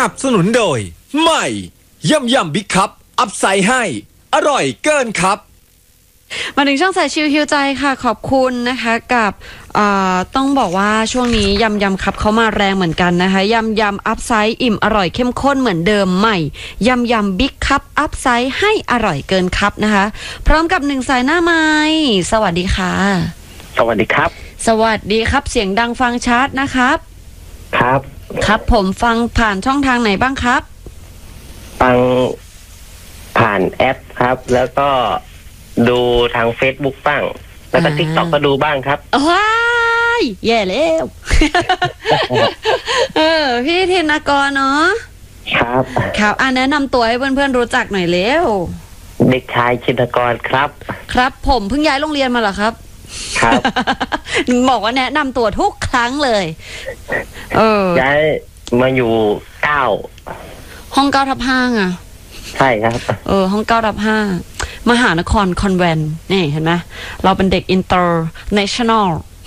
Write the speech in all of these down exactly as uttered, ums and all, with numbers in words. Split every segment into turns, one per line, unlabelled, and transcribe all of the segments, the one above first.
นับสนุนโดยใหม่ยำยำบิ๊กคัพอัพไซด์ให้อร่อยเกินครับ
มาถึงช่องสายชิลฮิวใจค่ะขอบคุณนะคะกับต้องบอกว่าช่วงนี้ยำยำครับเขามาแรงเหมือนกันนะคะยำยำอัพไซด์อิ่มอร่อยเข้มข้นเหมือนเดิมใหม่ยำยำบิ๊กคัพอัพไซด์ให้อร่อยเกินครับนะคะพร้อมกับหนึ่งสายหน้าไม้สวัสดีค่ะ
สวัสดีครับ
สวัสดีครับเสียงดังฟังชัดนะครับ
ครับ
ครับผมฟังผ่านช่องทางไหนบ้างครับ
ฟังผ่านแอปครับแล้วก็ดูทาง Facebook บ้างแล้วก็ TikTok ก็ดูบ้างครับ
ว้ายแย่แล้วเออพี่ธินกรเนาะ
ครับ
ครับอ่ะแนะนำตัวให้เพื่อนๆรู้จักหน่อยเร็ว
เด็กชายชินกรครับ
ครับผมเพิ่งย้ายโรงเรียนมาเหรอครับ
ครับ
บอกว่าแนะนำตัวทุกครั้งเลยเออ
ย้ายมาอยู่เก้า
ห้องเก้าทับห้าอ่ะ
ใช่ครับ
เออห้องเก้าทับห้ามหานครคอนแวนต์นี่เห็นไหมเราเป็นเด็กอินเตอร์เนชั่นแนล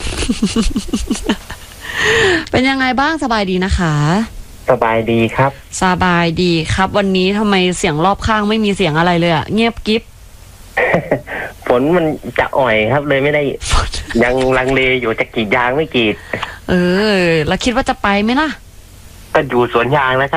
เป็นยังไงบ้างสบายดีนะคะ
สบายดีครับ
สบายดีครับวันนี้ทำไมเสียงรอบข้างไม่มีเสียงอะไรเลยอะเงียบกิ๊บ
ฝนมันจะอ่อยครับเลยไม่ได้ยังลังเลอยู่จะกรีดยางไม่กรีด
เออแล้วคิดว่าจะไปไหมล่ะ
ก็อยู่สวนยางนะครับ